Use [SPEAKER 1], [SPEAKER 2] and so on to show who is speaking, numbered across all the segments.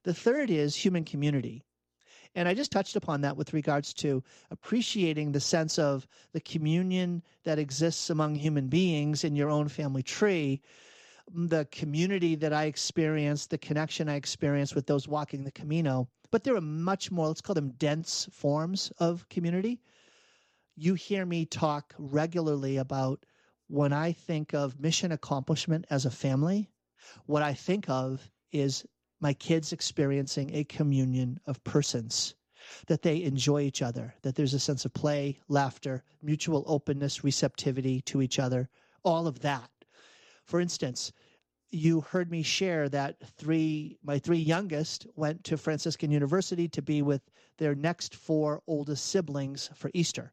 [SPEAKER 1] The third is human community. And I just touched upon that with regards to appreciating the sense of the communion that exists among human beings in your own family tree, the community that I experienced, the connection I experienced with those walking the Camino. But there are much more, let's call them dense forms of community. You hear me talk regularly about when I think of mission accomplishment as a family, what I think of is my kids experiencing a communion of persons, that they enjoy each other, that there's a sense of play, laughter, mutual openness, receptivity to each other, all of that. For instance, you heard me share that my three youngest went to Franciscan University to be with their next four oldest siblings for Easter.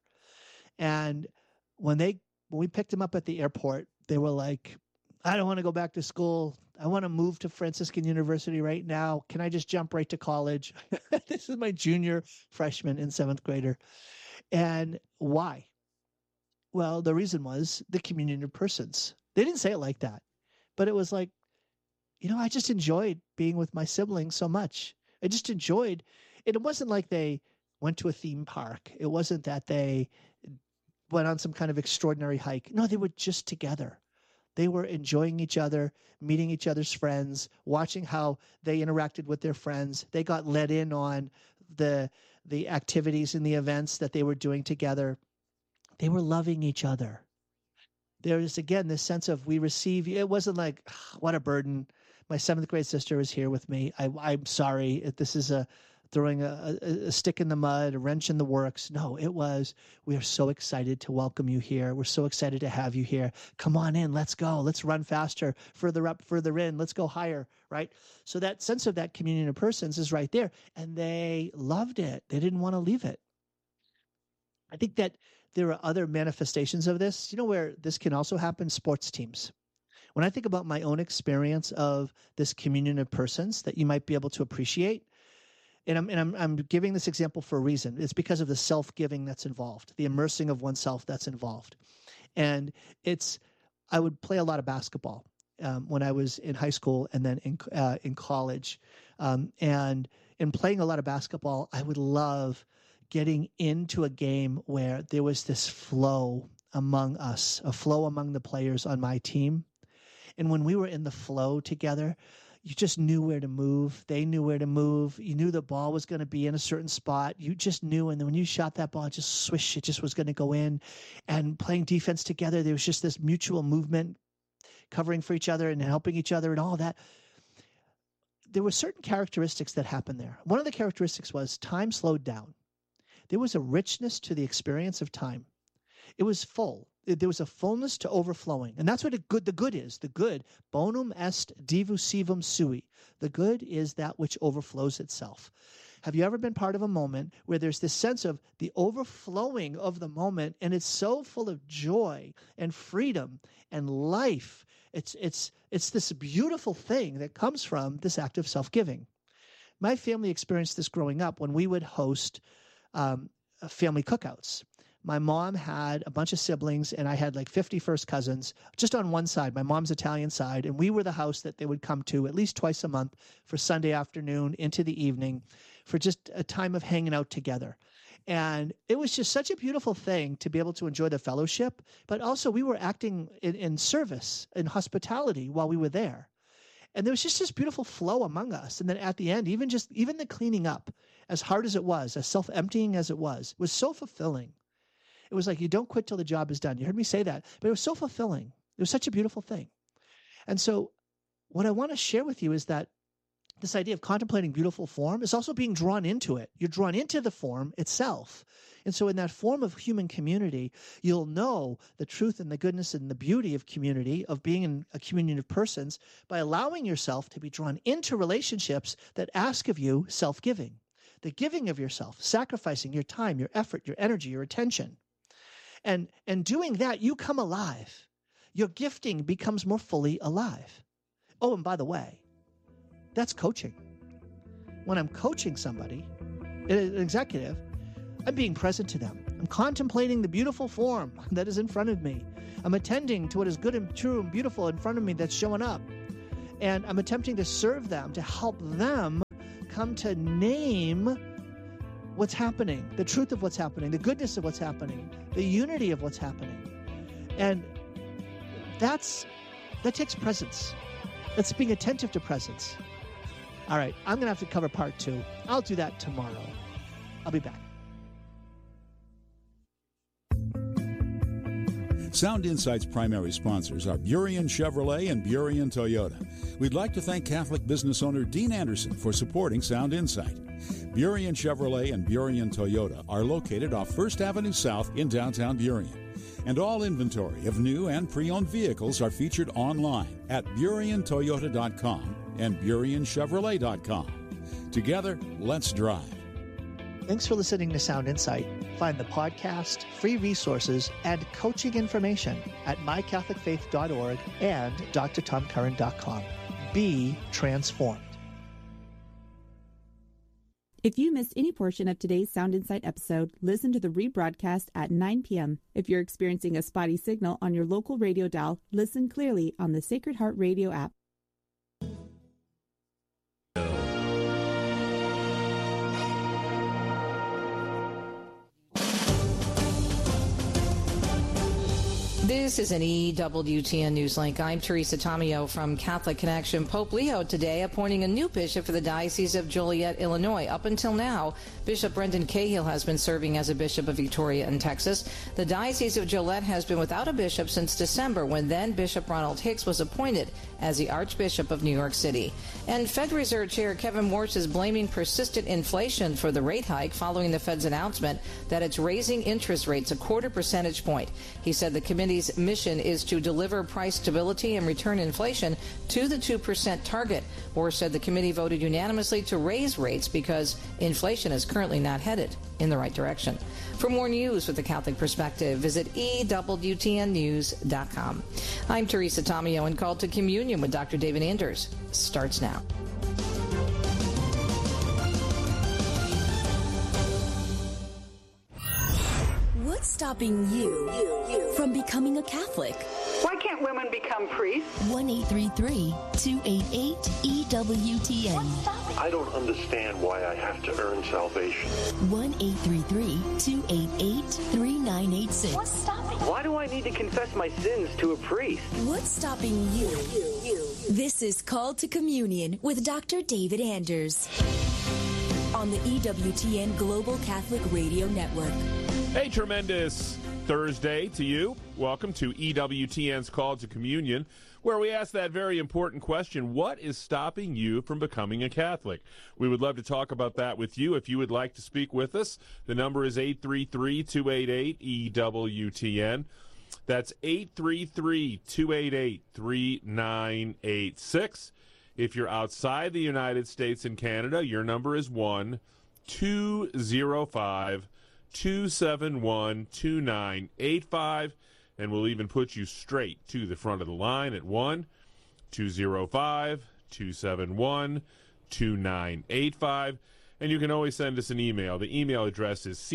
[SPEAKER 1] And when we picked them up at the airport, they were like, I don't want to go back to school. I want to move to Franciscan University right now. Can I just jump right to college? This is my junior freshman and seventh grader. And why? Well, the reason was the communion of persons. They didn't say it like that, but it was like, I just enjoyed being with my siblings so much. I just enjoyed it. It wasn't like they went to a theme park. It wasn't that they went on some kind of extraordinary hike. No, they were just together. They were enjoying each other, meeting each other's friends, watching how they interacted with their friends. They got let in on the activities and the events that they were doing together. They were loving each other. There is, again, this sense of we receive. It wasn't like, what a burden. My seventh grade sister is here with me. I'm sorry if this is throwing a stick in the mud, a wrench in the works. No, it was, we are so excited to welcome you here. We're so excited to have you here. Come on in. Let's go. Let's run faster, further up, further in. Let's go higher, right? So that sense of that communion of persons is right there. And they loved it. They didn't want to leave it. I think that there are other manifestations of this. You know where this can also happen? Sports teams. When I think about my own experience of this communion of persons that you might be able to appreciate, and I'm giving this example for a reason. It's because of the self-giving that's involved, the immersing of oneself that's involved. And I would play a lot of basketball when I was in high school and then in college. And in playing a lot of basketball, I would love getting into a game where there was this flow among us, a flow among the players on my team. And when we were in the flow together, you just knew where to move. They knew where to move. You knew the ball was going to be in a certain spot. You just knew. And then when you shot that ball, just swish, it just was going to go in. And playing defense together, there was just this mutual movement, covering for each other and helping each other and all that. There were certain characteristics that happened there. One of the characteristics was time slowed down. There was a richness to the experience of time. It was full. There was a fullness to overflowing. And that's what the good is. The good, bonum est diffusivum sui. The good is that which overflows itself. Have you ever been part of a moment where there's this sense of the overflowing of the moment, and it's so full of joy and freedom and life? It's this beautiful thing that comes from this act of self-giving. My family experienced this growing up when we would host family cookouts. My mom had a bunch of siblings, and I had like 50 first cousins just on one side, my mom's Italian side, and we were the house that they would come to at least twice a month for Sunday afternoon into the evening for just a time of hanging out together. And it was just such a beautiful thing to be able to enjoy the fellowship, but also we were acting in service, in hospitality while we were there. And there was just this beautiful flow among us. And then at the end, even the cleaning up, as hard as it was, as self-emptying as it was so fulfilling. It was like, you don't quit till the job is done. You heard me say that, but it was so fulfilling. It was such a beautiful thing. And so what I want to share with you is that this idea of contemplating beautiful form is also being drawn into it. You're drawn into the form itself. And so in that form of human community, you'll know the truth and the goodness and the beauty of community, of being in a communion of persons, by allowing yourself to be drawn into relationships that ask of you self-giving, the giving of yourself, sacrificing your time, your effort, your energy, your attention. And doing that, you come alive. Your gifting becomes more fully alive. Oh, and by the way, that's coaching. When I'm coaching somebody, an executive, I'm being present to them. I'm contemplating the beautiful form that is in front of me. I'm attending to what is good and true and beautiful in front of me that's showing up. And I'm attempting to serve them, to help them come to name what's happening, the truth of what's happening, the goodness of what's happening, the unity of what's happening. And that takes presence. That's being attentive to presence. All right, I'm going to have to cover part 2. I'll do that tomorrow. I'll be back.
[SPEAKER 2] Sound Insight's primary sponsors are Burien Chevrolet and Burien Toyota. We'd like to thank Catholic business owner Dean Anderson for supporting Sound Insight. Burien Chevrolet and Burien Toyota are located off 1st Avenue South in downtown Burien. And all inventory of new and pre-owned vehicles are featured online at BurienToyota.com and BurienChevrolet.com. Together, let's drive.
[SPEAKER 1] Thanks for listening to Sound Insight. Find the podcast, free resources, and coaching information at mycatholicfaith.org and drtomcurran.com. Be transformed.
[SPEAKER 3] If you missed any portion of today's Sound Insight episode, listen to the rebroadcast at 9 p.m. If you're experiencing a spotty signal on your local radio dial, listen clearly on the Sacred Heart Radio app.
[SPEAKER 4] This is an EWTN Newslink. I'm Teresa Tomeo from Catholic Connection. Pope Leo today appointing a new bishop for the Diocese of Joliet, Illinois. Up until now, Bishop Brendan Cahill has been serving as a bishop of Victoria in Texas. The Diocese of Joliet has been without a bishop since December, when then Bishop Ronald Hicks was appointed as the Archbishop of New York City. And Fed Reserve Chair Kevin Warsh is blaming persistent inflation for the rate hike following the Fed's announcement that it's raising interest rates a 0.25 percentage point. He said the committee's mission is to deliver price stability and return inflation to the 2% target. Warsh said the committee voted unanimously to raise rates because inflation is currently not headed in the right direction. For more news with the Catholic perspective, visit EWTNnews.com. I'm Teresa Tomeo, and Call to Communion with Dr. David Anders starts now.
[SPEAKER 5] What's stopping you from becoming a Catholic?
[SPEAKER 6] Why can't women become priests?
[SPEAKER 5] 1-833-288-EWTN.
[SPEAKER 7] I don't understand why I have to earn salvation.
[SPEAKER 5] 1-833-288-3986.
[SPEAKER 6] What's stopping?
[SPEAKER 8] Why do I need to confess my sins to a priest?
[SPEAKER 5] What's stopping you? This is Call to Communion with Dr. David Anders on the EWTN Global Catholic Radio Network.
[SPEAKER 9] Hey, tremendous Thursday to you. Welcome to EWTN's Call to Communion, where we ask that very important question: what is stopping you from becoming a Catholic? We would love to talk about that with you. If you would like to speak with us, the number is 833-288-EWTN. That's 833-288-3986. If you're outside the United States and Canada, your number is 1-205-271-2985, and we'll even put you straight to the front of the line at 1-205-271-2985. And you can always send us an email. The email address is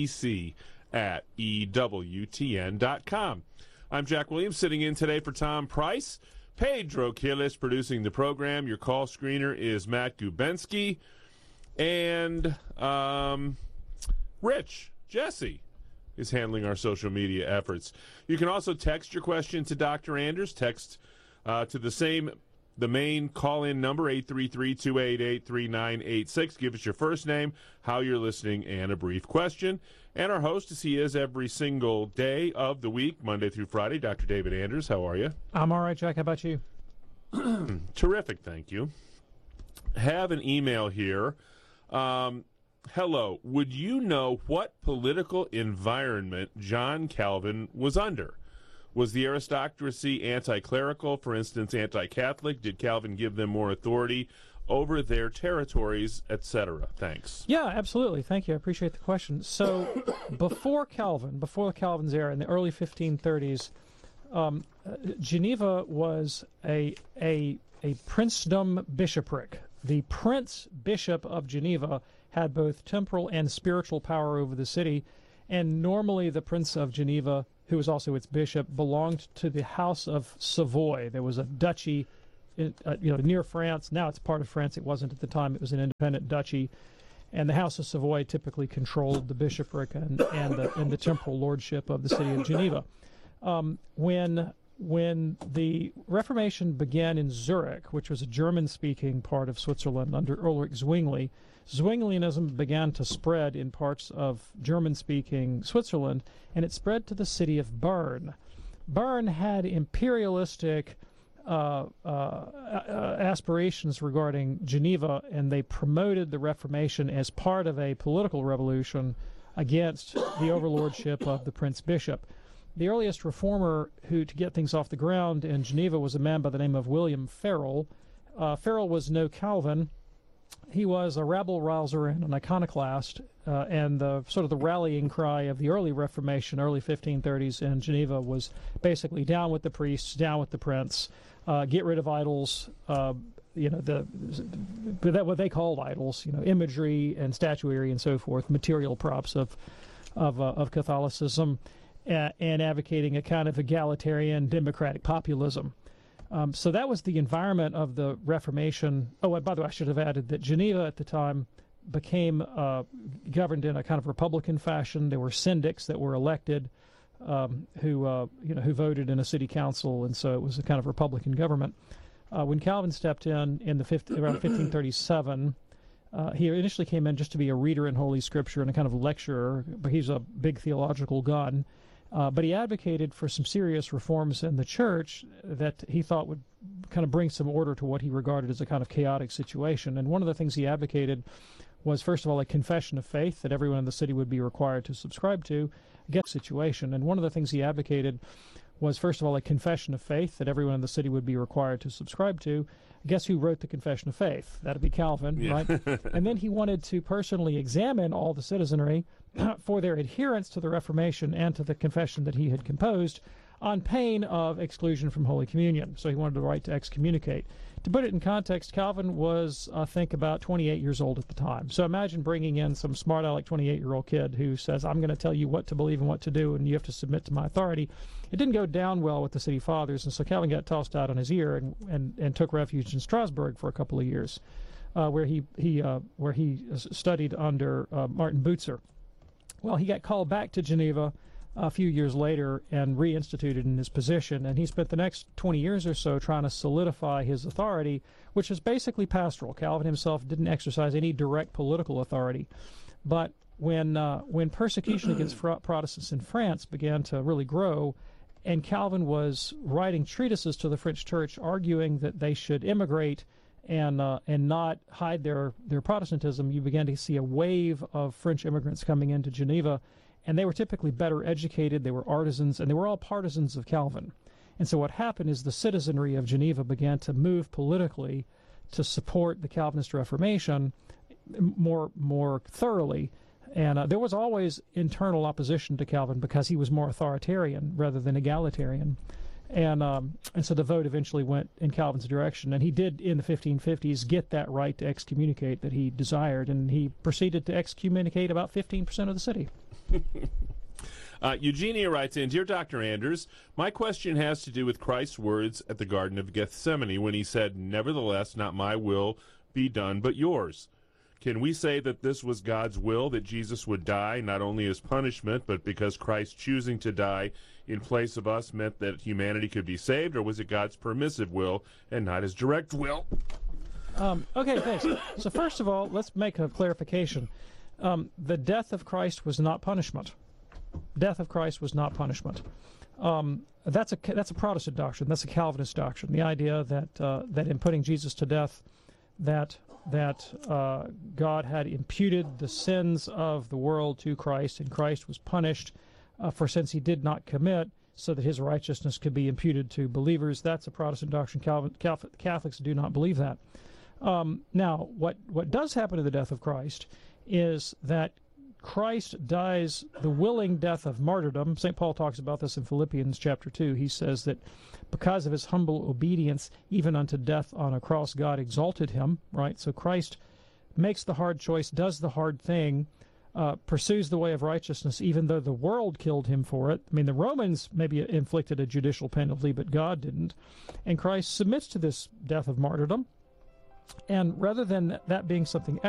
[SPEAKER 9] ctc@ewtn.com. I'm Jack Williams, sitting in today for Tom Price. Pedro Quiles producing the program. Your call screener is Matt Gubensky. And Rich Jesse is handling our social media efforts. You can also text your question to Dr. Anders. Text to the main call-in number, 833-288-3986. Give us your first name, how you're listening, and a brief question. And our host, as he is every single day of the week, Monday through Friday, Dr. David Anders. How are you?
[SPEAKER 10] I'm all right, Jack. How about you?
[SPEAKER 9] Terrific, thank you. Have an email here. Hello, would you know what political environment John Calvin was under? Was the aristocracy anti-clerical, for instance, anti-Catholic? Did Calvin give them more authority over their territories, etc.? Thanks.
[SPEAKER 10] Yeah, absolutely. Thank you. I appreciate the question. So before Calvin's era, in the early 1530s, Geneva was a princedom bishopric. The Prince Bishop of Geneva had both temporal and spiritual power over the city, and normally the Prince of Geneva, who was also its bishop, belonged to the House of Savoy. There was a duchy near France. Now it's part of France. It wasn't at the time. It was an independent duchy. And the House of Savoy typically controlled the bishopric and the temporal lordship of the city of Geneva. When the Reformation began in Zurich, which was a German-speaking part of Switzerland under Ulrich Zwingli, Zwinglianism began to spread in parts of German-speaking Switzerland, and it spread to the city of Bern. Bern had imperialistic aspirations regarding Geneva, and they promoted the Reformation as part of a political revolution against the overlordship of the Prince Bishop. The earliest reformer to get things off the ground in Geneva was a man by the name of William Farel. Farel was no Calvin. He was a rabble-rouser and an iconoclast, and the rallying cry of the early Reformation, early 1530s in Geneva, was basically down with the priests, down with the prince, get rid of idols, what they called idols, imagery and statuary and so forth, material props of Catholicism, and advocating a kind of egalitarian democratic populism. So that was the environment of the Reformation. Oh, and by the way, I should have added that Geneva at the time became governed in a kind of Republican fashion. There were syndics that were elected who voted in a city council, and so it was a kind of Republican government. When Calvin stepped in around 1537, he initially came in just to be a reader in Holy Scripture and a kind of lecturer, but he's a big theological gun. But he advocated for some serious reforms in the church that he thought would kind of bring some order to what he regarded as a kind of chaotic situation. And one of the things he advocated was, first of all, a confession of faith that everyone in the city would be required to subscribe to, against the situation. And one of the things he advocated was, first of all, a confession of faith that everyone in the city would be required to subscribe to. Guess who wrote the Confession of Faith? That'd be Calvin, yeah. Right? And then he wanted to personally examine all the citizenry for their adherence to the Reformation and to the confession that he had composed, on pain of exclusion from Holy Communion. So he wanted the right to excommunicate. To put it in context, Calvin was, I think, about 28 years old at the time. So imagine bringing in some smart aleck 28-year-old kid who says, I'm going to tell you what to believe and what to do, and you have to submit to my authority. It didn't go down well with the city fathers, and so Calvin got tossed out on his ear and took refuge in Strasbourg for a couple of years, where he studied under Martin Butzer. Well, he got called back to Geneva a few years later and reinstituted in his position, and he spent the next 20 years or so trying to solidify his authority, which is basically pastoral. Calvin himself didn't exercise any direct political authority. But when persecution against Protestants in France began to really grow, and Calvin was writing treatises to the French church arguing that they should immigrate and not hide their Protestantism, you began to see a wave of French immigrants coming into Geneva, and they were typically better educated, they were artisans, and they were all partisans of Calvin. And so what happened is the citizenry of Geneva began to move politically to support the Calvinist Reformation more thoroughly. And there was always internal opposition to Calvin because he was more authoritarian rather than egalitarian. And so the vote eventually went in Calvin's direction. And he did, in the 1550s, get that right to excommunicate that he desired. And he proceeded to excommunicate about 15% of the city.
[SPEAKER 9] Eugenia writes in, Dear Dr. Anders, my question has to do with Christ's words at the Garden of Gethsemane when he said, Nevertheless, not my will be done, but yours. Can we say that this was God's will, that Jesus would die, not only as punishment, but because Christ choosing to die in place of us meant that humanity could be saved, or was it God's permissive will and not his direct will?
[SPEAKER 10] Okay, thanks. So first of all, let's make a clarification. The death of Christ was not punishment. Death of Christ was not punishment. That's a Protestant doctrine. That's a Calvinist doctrine. The idea that in putting Jesus to death, that God had imputed the sins of the world to Christ, and Christ was punished for sins he did not commit, so that his righteousness could be imputed to believers. That's a Protestant doctrine. Catholics do not believe that. Now, what does happen to the death of Christ is that Christ dies the willing death of martyrdom. St. Paul talks about this in Philippians chapter 2. He says that because of his humble obedience, even unto death on a cross, God exalted him, right? So Christ makes the hard choice, does the hard thing, pursues the way of righteousness, even though the world killed him for it. I mean, the Romans maybe inflicted a judicial penalty, but God didn't. And Christ submits to this death of martyrdom. And rather than that being something